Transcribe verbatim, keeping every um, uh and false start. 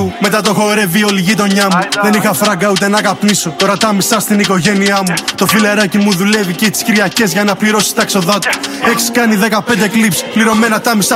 του. Μετά το χορεύει όλη η γειτονιά μου. Δεν είχα φράγκα ούτε να καπνίσω. Τώρα τα μισά στην οικογένειά μου. Το φιλεράκι μου δουλεύει και τις Κυριακές για να πληρώσει τα έξοδά του. Έχεις κάνει δεκαπέντε κλιπς, πληρωμένα τα μισά.